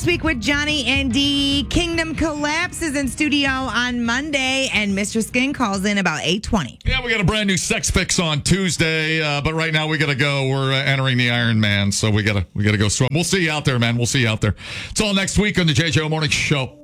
next week with Johnny and D. Kingdom Collapses in studio on Monday, and Mr. Skin calls in about 8:20. Yeah, we got a brand new Sex Fix on Tuesday, but right now we got to go. We're entering the Iron Man, so we gotta go swim. We'll see you out there, man. We'll see you out there. It's all next week on the JJO Morning Show.